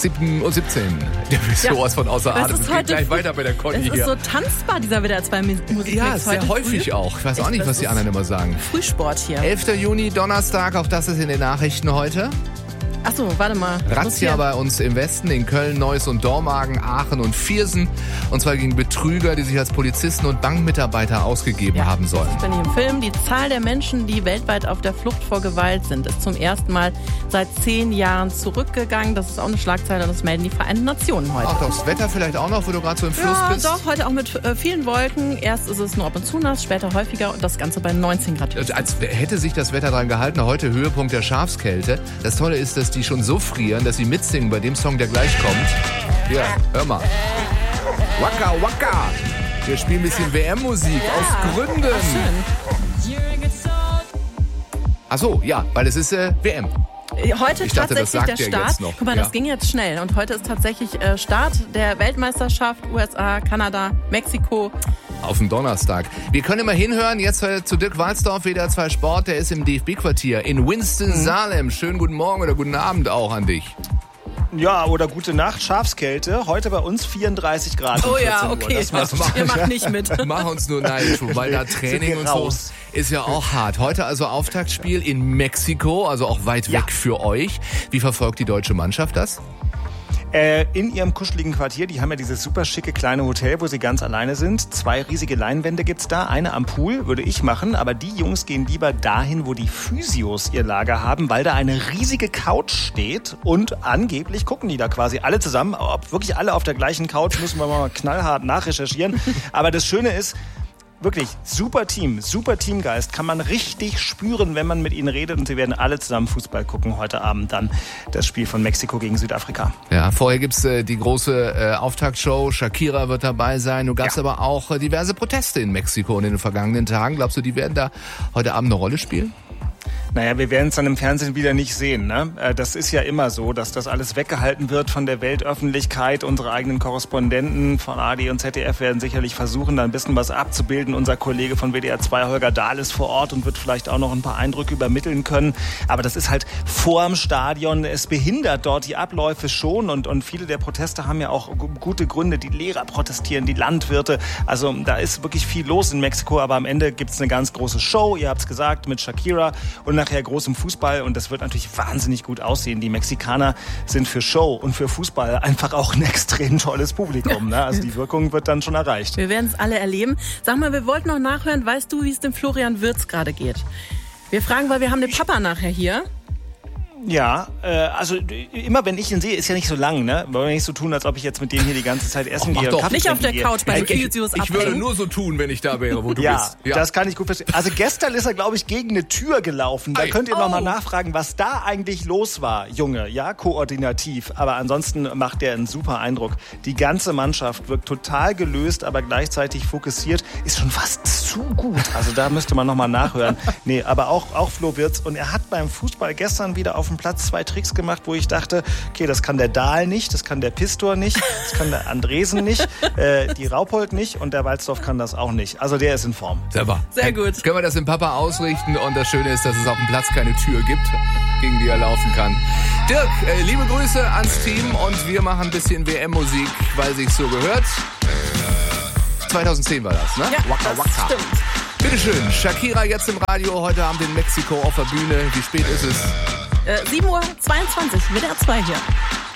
7 und 17. Der ist sowas von außer Atem. Es geht gleich weiter bei der Conny hier. Es ist so tanzbar, dieser WDR 2 Musikmix. Ja, sehr häufig früh. Auch. Ich weiß auch nicht, was die anderen immer sagen. Frühsport hier. 11. Juni, Donnerstag, auch das ist in den Nachrichten heute. Achso, warte mal. Razzia bei uns im Westen, in Köln, Neuss und Dormagen, Aachen und Viersen. Und zwar gegen Betrüger, die sich als Polizisten und Bankmitarbeiter ausgegeben haben sollen. Das bin ich im Film. Die Zahl der Menschen, die weltweit auf der Flucht vor Gewalt sind, ist zum ersten Mal seit 10 Jahren zurückgegangen. Das ist auch eine Schlagzeile und das melden die Vereinten Nationen heute. Auch das Wetter vielleicht auch noch, wo du gerade so im Fluss bist? Ja, doch, heute auch mit vielen Wolken. Erst ist es nur ab und zu nass, später häufiger und das Ganze bei 19 Grad. Als hätte sich das Wetter dran gehalten. Heute Höhepunkt der Schafskälte. Das Tolle ist, dass die schon so frieren, dass sie mitsingen bei dem Song, der gleich kommt. Hier, hör mal. Waka Waka. Wir spielen ein bisschen WM-Musik aus Gründen. Ach so, ja, weil es ist WM. Heute ist tatsächlich der Start. Guck mal, das ging jetzt schnell. Und heute ist tatsächlich Start der Weltmeisterschaft USA, Kanada, Mexiko. Auf den Donnerstag. Wir können immer hinhören, jetzt zu Dirk Walzdorf, WDR 2 Sport, der ist im DFB-Quartier in Winston-Salem. Schönen guten Morgen oder guten Abend auch an dich. Ja, oder gute Nacht, Schafskälte. Heute bei uns 34 Grad. Oh ja, okay. Ihr macht nicht mit. Mach uns nur neidisch, weil da Training und so ist ja auch hart. Heute also Auftaktspiel in Mexiko, also auch weit weg für euch. Wie verfolgt die deutsche Mannschaft das? In ihrem kuscheligen Quartier, die haben ja dieses super schicke kleine Hotel, wo sie ganz alleine sind. 2 riesige Leinwände gibt's da, eine am Pool, würde ich machen. Aber die Jungs gehen lieber dahin, wo die Physios ihr Lager haben, weil da eine riesige Couch steht. Und angeblich gucken die da quasi alle zusammen. Ob wirklich alle auf der gleichen Couch, müssen wir mal knallhart nachrecherchieren. Aber das Schöne ist, wirklich, super Team, super Teamgeist, kann man richtig spüren, wenn man mit ihnen redet und sie werden alle zusammen Fußball gucken. Heute Abend dann das Spiel von Mexiko gegen Südafrika. Ja, vorher gibt's die große Auftaktshow, Shakira wird dabei sein. Nun gab's aber auch diverse Proteste in Mexiko in den vergangenen Tagen. Glaubst du, die werden da heute Abend eine Rolle spielen? Naja, wir werden es dann im Fernsehen wieder nicht sehen, ne? Das ist ja immer so, dass das alles weggehalten wird von der Weltöffentlichkeit. Unsere eigenen Korrespondenten von ARD und ZDF werden sicherlich versuchen, da ein bisschen was abzubilden. Unser Kollege von WDR 2, Holger Dahl, ist vor Ort und wird vielleicht auch noch ein paar Eindrücke übermitteln können. Aber das ist halt vorm Stadion. Es behindert dort die Abläufe schon und viele der Proteste haben ja auch gute Gründe. Die Lehrer protestieren, die Landwirte. Also da ist wirklich viel los in Mexiko, aber am Ende gibt's eine ganz große Show, ihr habt's gesagt, mit Shakira und nachher großem Fußball und das wird natürlich wahnsinnig gut aussehen. Die Mexikaner sind für Show und für Fußball einfach auch ein extrem tolles Publikum. Ne? Also die Wirkung wird dann schon erreicht. Wir werden es alle erleben. Sag mal, wir wollten noch nachhören, weißt du, wie es dem Florian Wirtz gerade geht? Wir fragen, weil wir haben den Papa nachher hier. Ja, also immer wenn ich ihn sehe, ist ja nicht so lang, ne? Wollen wir nicht so tun, als ob ich jetzt mit dem hier die ganze Zeit essen gehe. Doch. Nicht auf der Couch bei Physios abhängen. Ich würde nur so tun, wenn ich da wäre, wo du bist. Ja, das kann ich gut verstehen. Also gestern ist er, glaube ich, gegen eine Tür gelaufen. Da könnt ihr noch mal nachfragen, was da eigentlich los war, Junge. Ja, koordinativ. Aber ansonsten macht der einen super Eindruck. Die ganze Mannschaft wirkt total gelöst, aber gleichzeitig fokussiert. Ist schon fast zu gut. Also da müsste man noch mal nachhören. Nee, aber auch Flo Wirtz. Und er hat beim Fußball gestern wieder auf dem Platz 2 Tricks gemacht, wo ich dachte, okay, das kann der Dahl nicht, das kann der Pistor nicht, das kann der Andresen nicht, die Raupold nicht und der Walzdorf kann das auch nicht. Also der ist in Form. Sehr gut. Können wir das im Papa ausrichten und das Schöne ist, dass es auf dem Platz keine Tür gibt, gegen die er laufen kann. Dirk, liebe Grüße ans Team und wir machen ein bisschen WM-Musik, weil sich's so gehört. 2010 war das, ne? Ja, Waka Waka. Stimmt. Bitteschön, Shakira jetzt im Radio, heute Abend in Mexiko auf der Bühne. Wie spät ist es? 7:22 Uhr, WDR 2 hier.